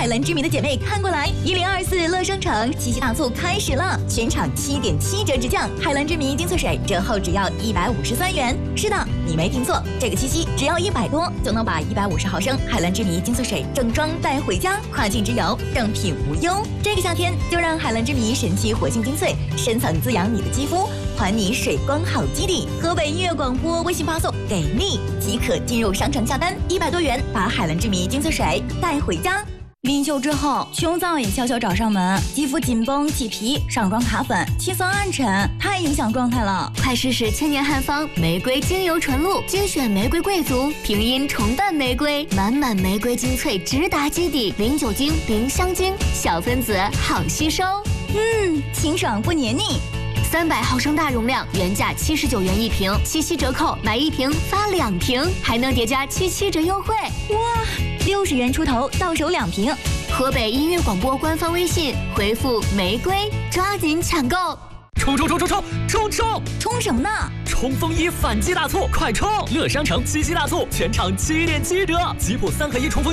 蓝之谜的姐妹看过来，1024乐商城七夕大促开始了，全场7.7折直降，海蓝之谜精粹水折后只要153元。是的，你没听错，这个七夕只要100多就能把150毫升海蓝之谜精粹水正装带回家，跨境之游正品无忧。这个夏天就让海蓝之谜神奇活性精粹深层滋养你的肌肤，还你水光好基底。河北音乐广播微信发送给力即可进入商城下单，100多元把海蓝之谜精粹水带回家。临秀之后，胸燥也悄悄找上门，肌肤紧绷起皮，上妆卡粉，气色暗沉，太影响状态了。 快试试千年汉方玫瑰精油纯露，精选玫瑰贵族，平阴重瓣玫瑰，满满玫瑰精粹直达基底，零酒精，零香精，小分子好吸收。 清爽不黏腻。 300毫升大容量，原价79元一瓶，七夕折扣买1瓶发2瓶，还能叠加77折优惠。 哇，60元出头到手2瓶。 河北音乐广播官方微信回复玫瑰，抓紧抢购！ 冲！ 冲什么呢？ 冲锋衣反击大促，快冲！乐商城七夕大促，全场7.7折，吉普3合1冲锋衣